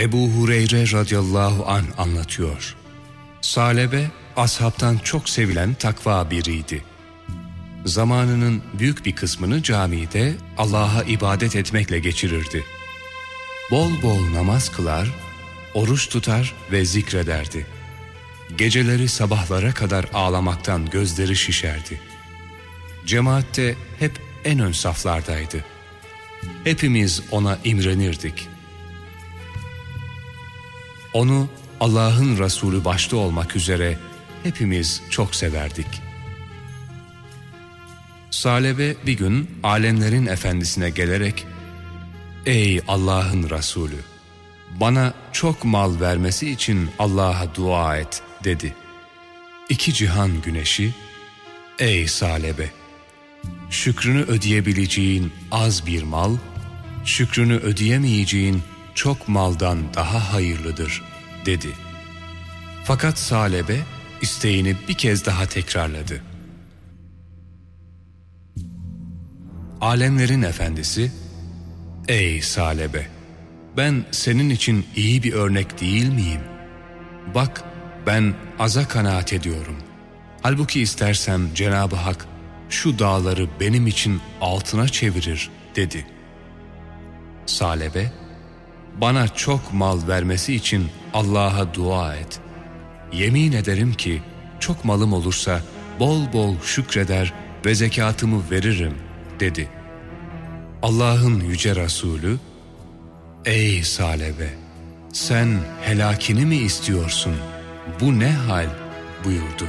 Ebu Hureyre radıyallahu anh anlatıyor. Salebe, ashabtan çok sevilen takva biriydi. Zamanının büyük bir kısmını camide Allah'a ibadet etmekle geçirirdi. Bol bol namaz kılar, oruç tutar ve zikrederdi. Geceleri sabahlara kadar ağlamaktan gözleri şişerdi. Cemaatte hep en ön saflardaydı. Hepimiz ona imrenirdik. Onu Allah'ın Resulü başta olmak üzere hepimiz çok severdik. Salebe bir gün alemlerin efendisine gelerek, "Ey Allah'ın Resulü, bana çok mal vermesi için Allah'a dua et," dedi. İki cihan güneşi, "Ey Salebe, şükrünü ödeyebileceğin az bir mal, şükrünü ödeyemeyeceğin çok maldan daha hayırlıdır," dedi. Fakat Salebe isteğini bir kez daha tekrarladı. Alemlerin efendisi, "Ey Salebe, ben senin için iyi bir örnek değil miyim? Bak, ben aza kanaat ediyorum. Halbuki istersem Cenab-ı Hak şu dağları benim için altına çevirir," dedi. Salebe, "Bana çok mal vermesi için Allah'a dua et. Yemin ederim ki çok malım olursa bol bol şükreder ve zekatımı veririm," dedi. Allah'ın yüce Resulü, "Ey Salebe, sen helakini mi istiyorsun? Bu ne hal?" buyurdu.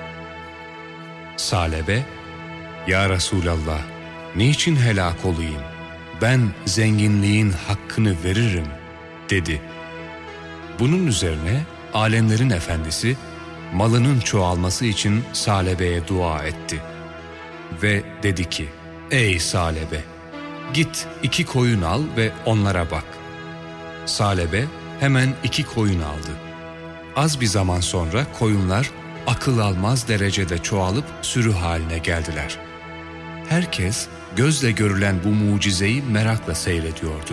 Salebe, "Ya Resulallah, niçin helak olayım? Ben zenginliğin hakkını veririm," dedi. Bunun üzerine alemlerin efendisi malının çoğalması için Salebe'ye dua etti. Ve dedi ki, "Ey Salebe, git 2 koyun al ve onlara bak." Salebe hemen 2 koyun aldı. Az bir zaman sonra koyunlar akıl almaz derecede çoğalıp sürü haline geldiler. Herkes gözle görülen bu mucizeyi merakla seyrediyordu.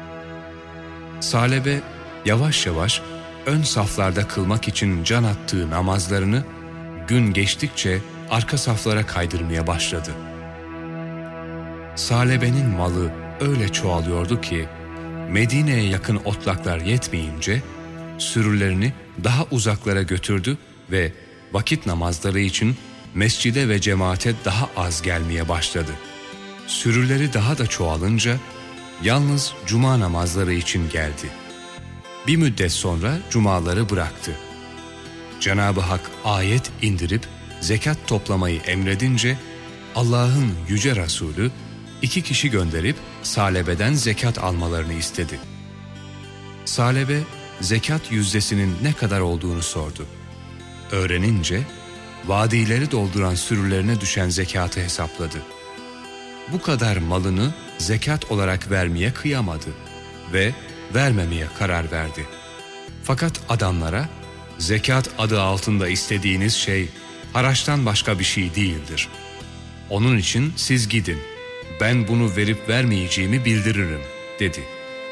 Salebe yavaş yavaş ön saflarda kılmak için can attığı namazlarını gün geçtikçe arka saflara kaydırmaya başladı. Salebe'nin malı öyle çoğalıyordu ki Medine'ye yakın otlaklar yetmeyince sürülerini daha uzaklara götürdü ve vakit namazları için mescide ve cemaate daha az gelmeye başladı. Sürüleri daha da çoğalınca yalnız cuma namazları için geldi. Bir müddet sonra cumaları bıraktı. Cenab-ı Hak ayet indirip zekat toplamayı emredince Allah'ın yüce Resulü 2 kişi gönderip Salebe'den zekat almalarını istedi. Salebe zekat yüzdesinin ne kadar olduğunu sordu. Öğrenince vadileri dolduran sürülerine düşen zekatı hesapladı. Bu kadar malını zekat olarak vermeye kıyamadı ve vermemeye karar verdi. Fakat adamlara, zekat adı altında istediğiniz şey haraçtan başka bir şey değildir. Onun için siz gidin, ben bunu verip vermeyeceğimi bildiririm, dedi.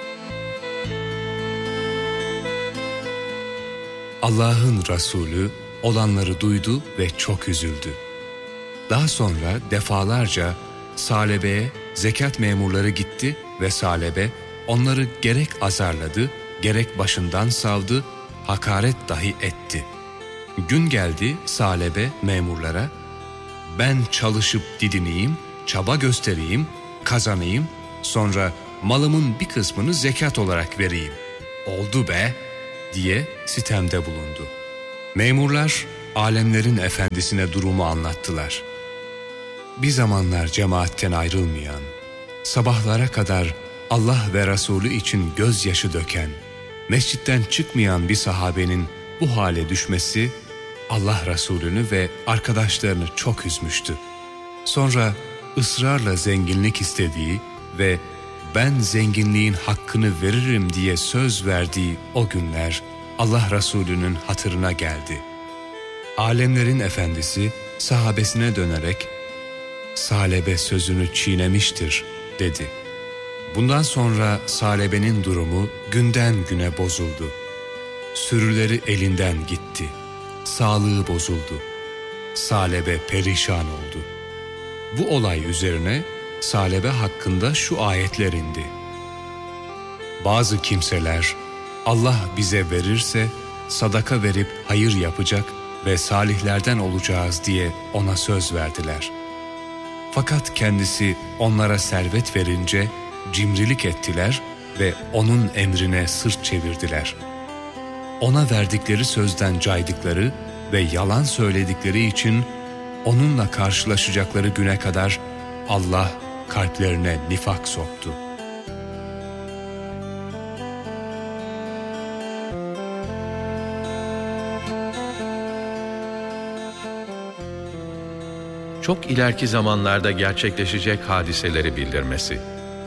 Allah'ın Resulü olanları duydu ve çok üzüldü. Daha sonra defalarca Salebe'ye zekat memurları gitti ve Salebe onları gerek azarladı, gerek başından savdı, hakaret dahi etti. Gün geldi Salebe memurlara, "Ben çalışıp didineyim, çaba göstereyim, kazanayım, sonra malımın bir kısmını zekat olarak vereyim. Oldu be!" diye sitemde bulundu. Memurlar alemlerin efendisine durumu anlattılar. Bir zamanlar cemaatten ayrılmayan, sabahlara kadar Allah ve Resulü için gözyaşı döken, mescitten çıkmayan bir sahabenin bu hale düşmesi Allah Resulü'nü ve arkadaşlarını çok üzmüştü. Sonra ısrarla zenginlik istediği ve "Ben zenginliğin hakkını veririm" diye söz verdiği o günler Allah Resulü'nün hatırına geldi. Alemlerin efendisi sahabesine dönerek "Salebe sözünü çiğnemiştir," dedi. Bundan sonra Salebe'nin durumu günden güne bozuldu. Sürüleri elinden gitti. Sağlığı bozuldu. Salebe perişan oldu. Bu olay üzerine Salebe hakkında şu ayetler indi. Bazı kimseler Allah bize verirse sadaka verip hayır yapacak ve salihlerden olacağız diye ona söz verdiler. Fakat kendisi onlara servet verince cimrilik ettiler ve onun emrine sırt çevirdiler. Ona verdikleri sözden caydıkları ve yalan söyledikleri için onunla karşılaşacakları güne kadar Allah kalplerine nifak soktu. Çok ileriki zamanlarda gerçekleşecek hadiseleri bildirmesi.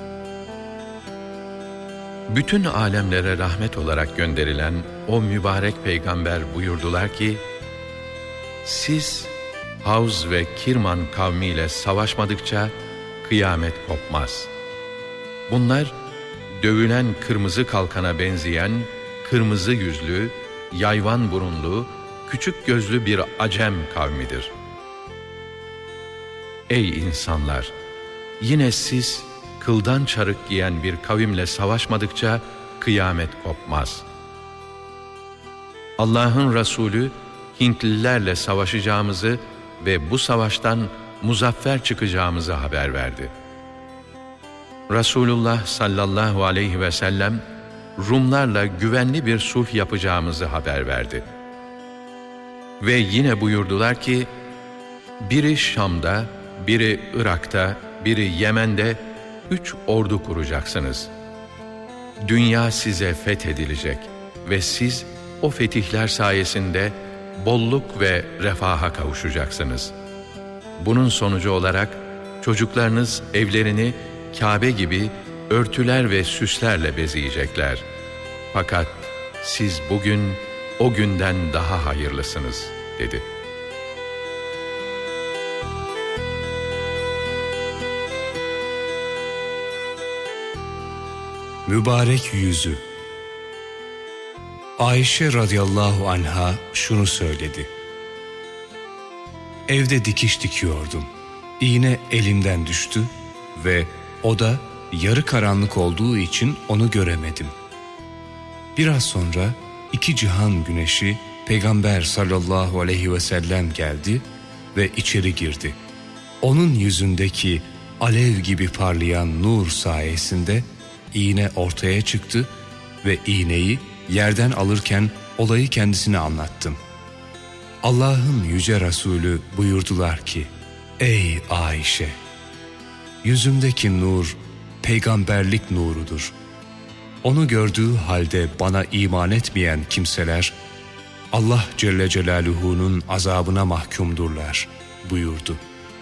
Bütün alemlere rahmet olarak gönderilen o mübarek peygamber buyurdular ki, siz Havz ve Kirman kavmiyle savaşmadıkça kıyamet kopmaz. Bunlar dövülen kırmızı kalkana benzeyen, kırmızı yüzlü, yayvan burunlu, küçük gözlü bir Acem kavmidir. Ey insanlar! Yine siz kıldan çarık giyen bir kavimle savaşmadıkça kıyamet kopmaz. Allah'ın Resulü Hintlilerle savaşacağımızı ve bu savaştan muzaffer çıkacağımızı haber verdi. Resulullah sallallahu aleyhi ve sellem Rumlarla güvenli bir sulh yapacağımızı haber verdi. Ve yine buyurdular ki, biri Şam'da, biri Irak'ta, biri Yemen'de 3 ordu kuracaksınız. Dünya size fethedilecek ve siz o fetihler sayesinde bolluk ve refaha kavuşacaksınız. Bunun sonucu olarak çocuklarınız evlerini Kabe gibi örtüler ve süslerle bezeyecekler. Fakat siz bugün o günden daha hayırlısınız, dedi. Mübarek yüzü. Ayşe radıyallahu anha şunu söyledi. Evde dikiş dikiyordum. İğne elimden düştü ve o da yarı karanlık olduğu için onu göremedim. Biraz sonra 2 cihan güneşi Peygamber sallallahu aleyhi ve sellem geldi ve içeri girdi. Onun yüzündeki alev gibi parlayan nur sayesinde iğne ortaya çıktı ve iğneyi yerden alırken olayı kendisine anlattım. Allah'ın yüce Resulü buyurdular ki, ey Ayşe! Yüzümdeki nur peygamberlik nurudur. Onu gördüğü halde bana iman etmeyen kimseler Allah Celle Celaluhu'nun azabına mahkumdurlar buyurdu.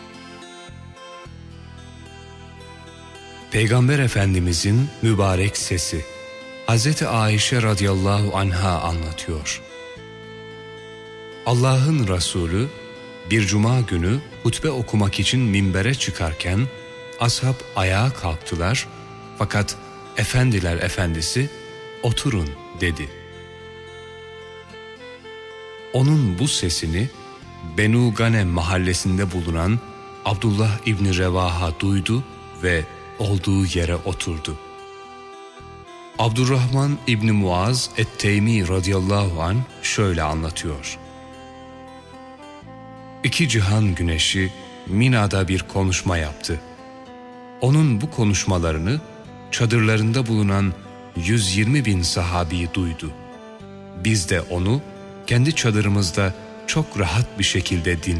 Peygamber Efendimizin mübarek sesi Hazreti Ayşe radıyallahu anha anlatıyor. Allah'ın Resulü bir cuma günü hutbe okumak için minbere çıkarken ashab ayağa kalktılar fakat efendiler efendisi oturun dedi. Onun bu sesini Benu Ganem mahallesinde bulunan Abdullah İbni Revaha duydu ve olduğu yere oturdu. Abdurrahman İbni Muaz et-Teymi radıyallahu anh şöyle anlatıyor. 2 cihan güneşi Mina'da bir konuşma yaptı. Onun bu konuşmalarını çadırlarında bulunan 120.000 sahabi duydu. Biz de onu kendi çadırımızda çok rahat bir şekilde dinledik.